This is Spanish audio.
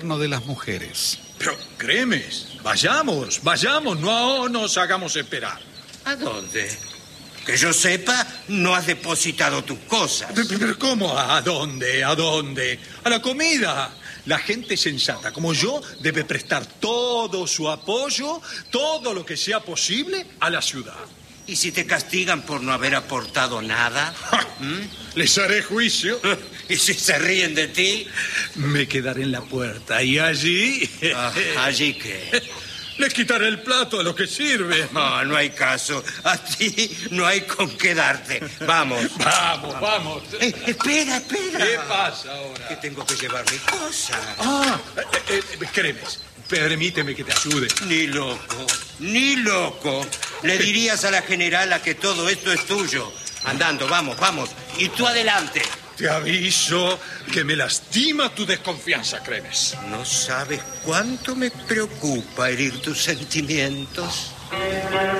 infierno de las mujeres. Pero, Cremes, vayamos, no nos hagamos esperar. ¿A dónde? Que yo sepa, no has depositado tus cosas. Pero ¿cómo? ¿A dónde? A la comida. La gente sensata, como yo, debe prestar todo su apoyo, todo lo que sea posible, a la ciudad. ¿Y si te castigan por no haber aportado nada? Les haré juicio. ¿Y si se ríen de ti? Me quedaré en la puerta y allí... ¿Allí qué? Les quitaré el plato a lo que sirve. No hay caso. A ti no hay con qué darte. Vamos. Vamos. Espera. ¿Qué pasa ahora? Que tengo que llevar mi cosa. Cremes, permíteme que te ayude. Ni loco. Le dirías a la generala que todo esto es tuyo. Andando, vamos. Y tú adelante. Te aviso que me lastima tu desconfianza, Cremes. No sabes cuánto me preocupa herir tus sentimientos.